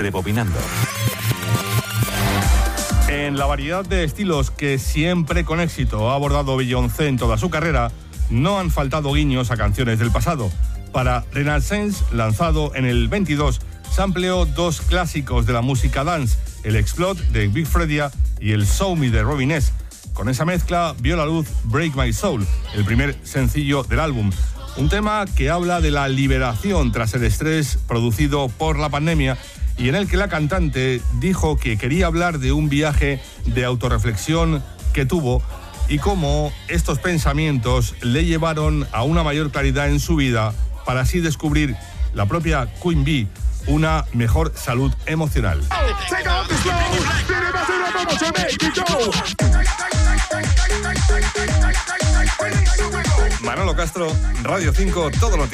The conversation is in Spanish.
Rebobinando. En la variedad de estilos que siempre con éxito ha abordado Beyoncé en toda su carrera, no han faltado guiños a canciones del pasado. Para Renaissance, lanzado en el 22, sampleó dos clásicos de la música dance, el Explode de Big Fredia y el Show Me de Robin S. Con esa mezcla vio la luz Break My Soul, el primer sencillo del álbum. Un tema que habla de la liberación tras el estrés producido por la pandemia y en el que la cantante dijo que quería hablar de un viaje de autorreflexión que tuvo y cómo estos pensamientos le llevaron a una mayor claridad en su vida para así descubrir la propia Queen Bee, una mejor salud emocional. Manolo Castro, Radio 5, todo lo